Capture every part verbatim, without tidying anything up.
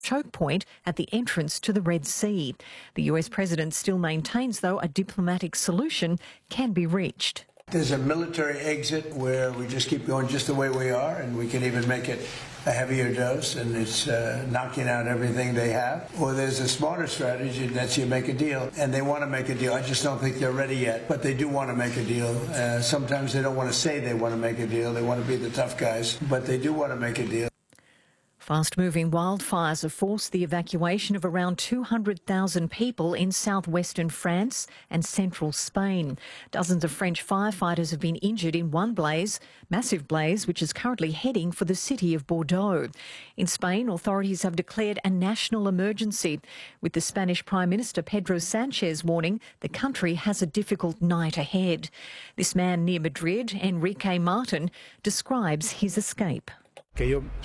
choke point at the entrance to the Red Sea. The U S president still maintains, though, a diplomatic solution can be reached. There's a military exit where we just keep going just the way we are, and we can even make it a heavier dose, and it's uh, knocking out everything they have. Or there's a smarter strategy, and that's you make a deal. And they want to make a deal. I just don't think they're ready yet, but they do want to make a deal. Uh, sometimes they don't want to say they want to make a deal. They want to be the tough guys, but they do want to make a deal. Fast-moving wildfires have forced the evacuation of around two hundred thousand people in southwestern France and central Spain. Dozens of French firefighters have been injured in one blaze, massive blaze, which is currently heading for the city of Bordeaux. In Spain, authorities have declared a national emergency, with the Spanish Prime Minister Pedro Sanchez warning the country has a difficult night ahead. This man near Madrid, Enrique Martin, describes his escape. I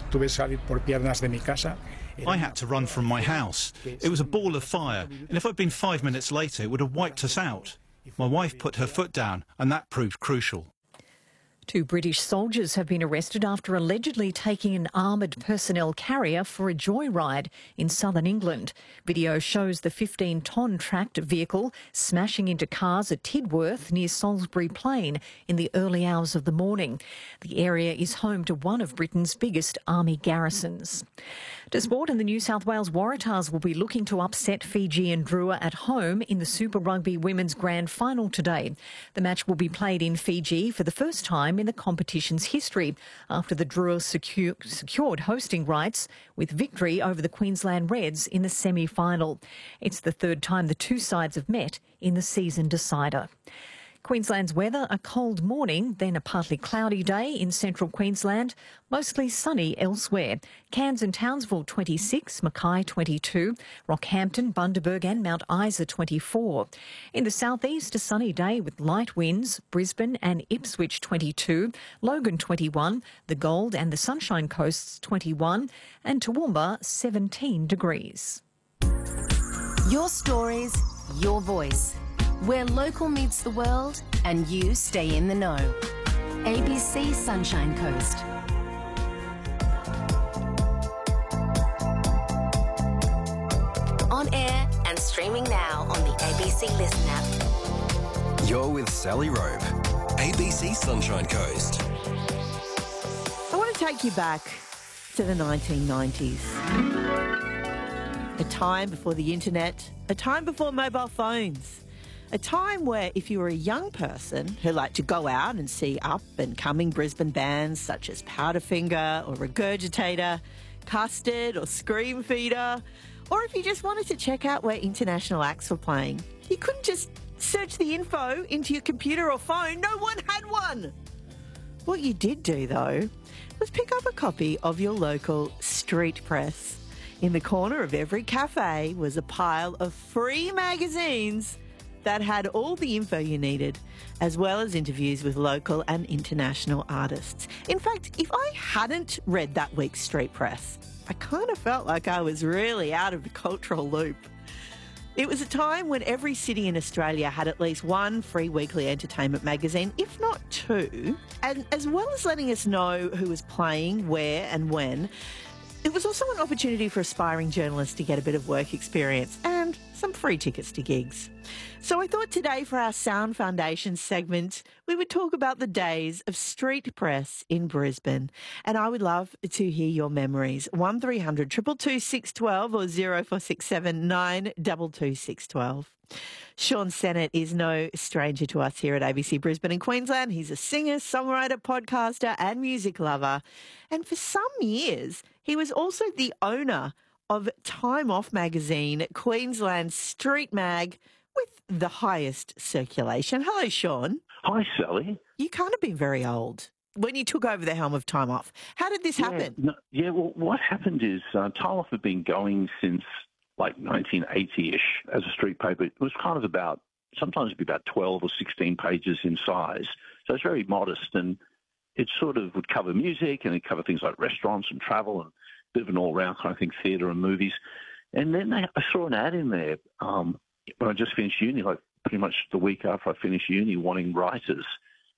had to run from my house. It was a ball of fire, and if I'd been five minutes later, it would have wiped us out. My wife put her foot down, and that proved crucial. Two British soldiers have been arrested after allegedly taking an armoured personnel carrier for a joyride in southern England. Video shows the fifteen-tonne tracked vehicle smashing into cars at Tidworth near Salisbury Plain in the early hours of the morning. The area is home to one of Britain's biggest army garrisons. To sport, and the New South Wales Waratahs will be looking to upset Fiji and Drua at home in the Super Rugby Women's Grand Final today. The match will be played in Fiji for the first time in the competition's history after the Drua secu- secured hosting rights with victory over the Queensland Reds in the semi-final. It's the third time the two sides have met in the season decider. Queensland's weather, a cold morning, then a partly cloudy day in central Queensland, mostly sunny elsewhere. Cairns and Townsville twenty-six, Mackay twenty-two, Rockhampton, Bundaberg and Mount Isa twenty-four. In the southeast, a sunny day with light winds, Brisbane and Ipswich twenty-two, Logan twenty-one, the Gold and the Sunshine Coasts twenty-one, and Toowoomba seventeen degrees. Your stories, your voice. Where local meets the world and you stay in the know. A B C Sunshine Coast. On air and streaming now on the A B C Listen app. You're with Sally Rope, A B C Sunshine Coast. I want to take you back to the nineteen nineties. A time before the internet, a time before mobile phones. A time where if you were a young person who liked to go out and see up and coming Brisbane bands such as Powderfinger or Regurgitator, Custard or Scream Feeder, or if you just wanted to check out where international acts were playing, you couldn't just search the info into your computer or phone. No one had one. What you did do, though, was pick up a copy of your local street press. In the corner of every cafe was a pile of free magazines that had all the info you needed, as well as interviews with local and international artists. In fact, if I hadn't read that week's street press, I kind of felt like I was really out of the cultural loop. It was a time when every city in Australia had at least one free weekly entertainment magazine, if not two, and as well as letting us know who was playing, where and when, it was also an opportunity for aspiring journalists to get a bit of work experience and some free tickets to gigs. So I thought today for our Sound Foundation segment, we would talk about the days of street press in Brisbane. And I would love to hear your memories. one three hundred two two two six one two or zero four six seven nine two two six one two. Sean Sennett is no stranger to us here at A B C Brisbane and Queensland. He's a singer, songwriter, podcaster and music lover. And for some years, he was also the owner of Time Off magazine, Queensland's street mag with the highest circulation. Hello, Sean. Hi, Sally. You can't have been very old when you took over the helm of Time Off. How did this yeah, happen? No, yeah, well, what happened is uh, Time Off had been going since like nineteen eighty-ish as a street paper. It was kind of about, sometimes it'd be about twelve or sixteen pages in size. So it's very modest, and it sort of would cover music and it'd cover things like restaurants and travel and a bit of an all-round kind of thing, theatre and movies. And then they, I saw an ad in there um, when I just finished uni, like pretty much the week after I finished uni, wanting writers.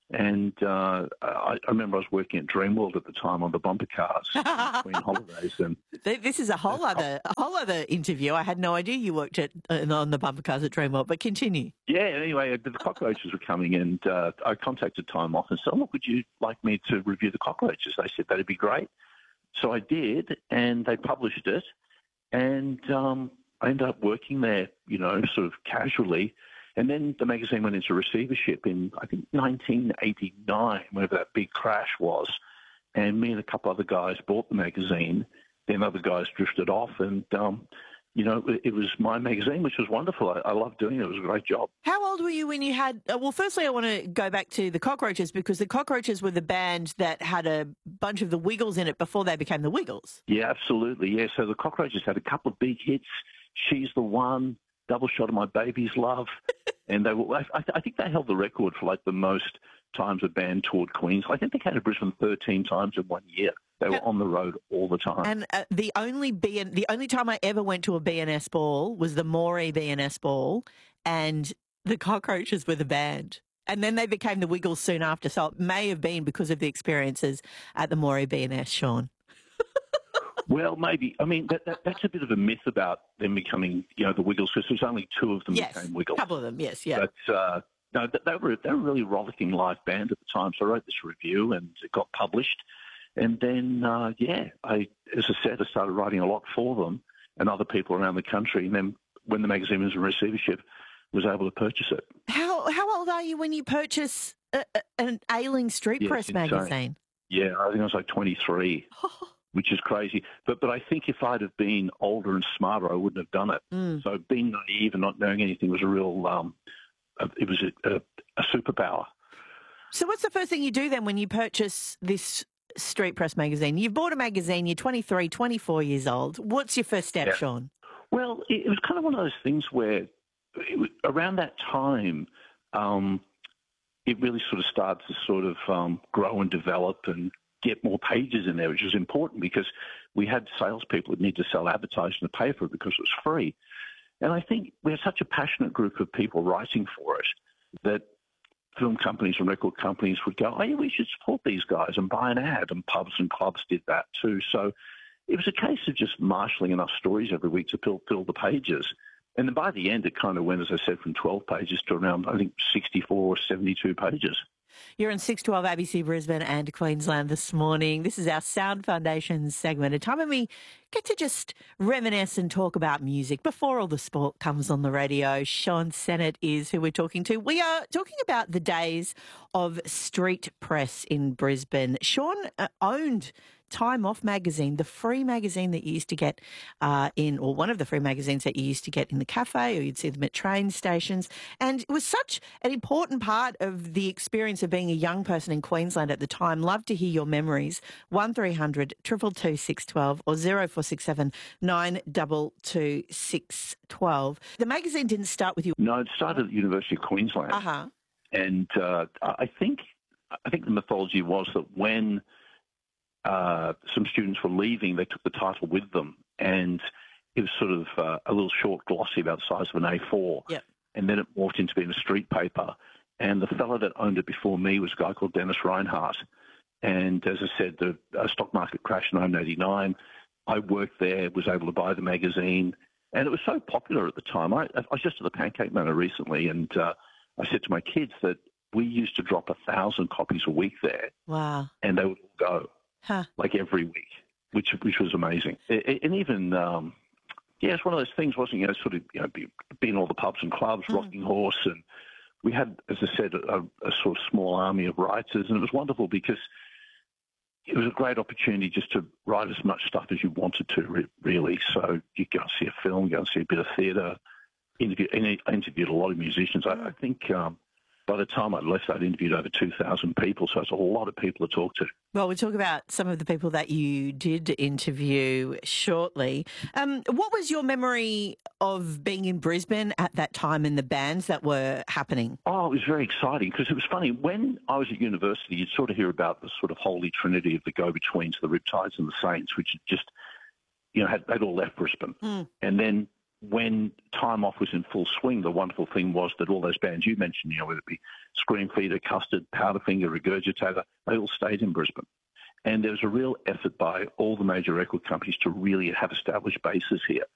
And uh, I, I remember I was working at Dreamworld at the time on the bumper cars between holidays. And this is a whole other a whole other interview. I had no idea you worked at uh, on the bumper cars at Dreamworld, but continue. Yeah, anyway, the cockroaches were coming, and uh, I contacted Time Off and said, "Look, would you like me to review the cockroaches?" They said that'd be great. So I did, and they published it, and um, I ended up working there, you know, sort of casually. And then the magazine went into receivership in, I think, nineteen eighty-nine, whenever that big crash was. And me and a couple other guys bought the magazine. Then other guys drifted off. And, um, you know, it, it was my magazine, which was wonderful. I, I loved doing it. It was a great job. How old were you when you had... Uh, well, firstly, I want to go back to the Cockroaches, because the Cockroaches were the band that had a bunch of the Wiggles in it before they became the Wiggles. Yeah, absolutely. Yeah, so the Cockroaches had a couple of big hits. She's the One, Double Shot of My Baby's Love. And they were, I, I think they held the record for like the most times a band toured Queensland. I think they came to Brisbane thirteen times in one year. They were on the road all the time. And uh, the only B N, the only time I ever went to a B N S ball was the Moree B N S ball, and the Cockroaches were the band. And then they became the Wiggles soon after. So it may have been because of the experiences at the Moree B N S, Sean. Well, maybe. I mean, that, that, that's a bit of a myth about them becoming, you know, the Wiggles, because there's only two of them yes, became Wiggles. a couple of them, yes, yeah. But uh, no, they were they were a really rollicking live band at the time. So I wrote this review, and it got published. And then, uh, yeah, I, as I said, I started writing a lot for them and other people around the country. And then when the magazine was in receivership, was able to purchase it. How how old are you when you purchase a, a, an Ailing Street yeah, Press magazine? Yeah, I think I was like twenty-three. Which is crazy. But but I think if I'd have been older and smarter, I wouldn't have done it. Mm. So being naive and not knowing anything was a real, um, it was a, a, a superpower. So what's the first thing you do then when you purchase this Street Press magazine? You've bought a magazine, you're twenty-three, twenty-four years old. What's your first step, yeah. Sean? Well, it, it was kind of one of those things where it was, around that time, um, it really sort of started to sort of um, grow and develop and get more pages in there, which was important because we had salespeople that needed to sell advertising to pay for it because it was free. And I think we had such a passionate group of people writing for it that film companies and record companies would go, oh, yeah, we should support these guys and buy an ad, and pubs and clubs did that too. So it was a case of just marshalling enough stories every week to fill, fill the pages. And then by the end, it kind of went, as I said, from twelve pages to around, I think, sixty-four or seventy-two pages. You're on six twelve A B C Brisbane and Queensland this morning. This is our Sound Foundation segment, a time when we get to just reminisce and talk about music before all the sport comes on the radio. Sean Sennett is who we're talking to. We are talking about the days of Street Press in Brisbane. Sean uh, owned Time Off magazine, the free magazine that you used to get uh, in, or one of the free magazines that you used to get in the cafe, or you'd see them at train stations. And it was such an important part of the experience of being a young person in Queensland at the time. Love to hear your memories. one three hundred, two two two, six one two or zero four six seven, nine two two, six one two. The magazine didn't start with you. No, it started at the University of Queensland. Uh-huh. And uh, I think I think the mythology was that when Uh, some students were leaving, they took the title with them, and it was sort of uh, a little short glossy about the size of an A four. Yep. And then it morphed into being a street paper. And the fellow that owned it before me was a guy called Dennis Reinhardt. And as I said, the uh, stock market crashed in nineteen eighty-nine. I worked there, was able to buy the magazine, and it was so popular at the time. I, I was just at the Pancake Manor recently, and uh, I said to my kids that we used to drop a thousand copies a week there. Wow. And they would all go. Huh. Like every week, which which was amazing. It, and even, um, yeah, it's one of those things, wasn't it? You know, sort of, you know, be, being all the pubs and clubs, mm. Rocking Horse, and we had, as I said, a, a sort of small army of writers, and it was wonderful because it was a great opportunity just to write as much stuff as you wanted to, re- really. So you go and see a film, go and see a bit of theatre. Interview, I interviewed a lot of musicians. I, I think um, by the time I left, I'd interviewed over two thousand people, so it's a lot of people to talk to. Well, we'll talk about some of the people that you did interview shortly. Um, what was your memory of being in Brisbane at that time and the bands that were happening? Oh, it was very exciting because it was funny. When I was at university, you'd sort of hear about the sort of holy trinity of the go-betweens, the Riptides and the Saints, which had just, you know, had, they'd all left Brisbane. Mm. And then when Time Off was in full swing, the wonderful thing was that all those bands you mentioned, you know, whether it be Screamfeeder, Custard, Powderfinger, Regurgitator, they all stayed in Brisbane. And there was a real effort by all the major record companies to really have established bases here.